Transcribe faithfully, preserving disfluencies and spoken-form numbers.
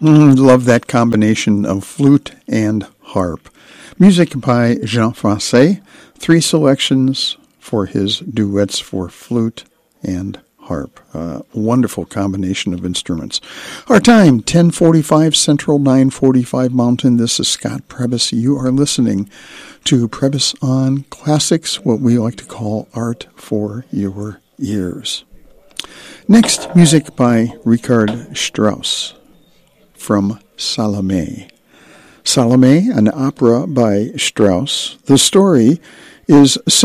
Mm, love that combination of flute and harp. Music by Jean Francais. Three selections for his duets for flute and harp. Uh, wonderful combination of instruments. Our time, ten forty-five Central, nine forty-five Mountain. This is Scott Prebys. You are listening to Prebys on Classics, what we like to call art for your ears. Next, music by Richard Strauss from Salome. Salome, an opera by Strauss. The story is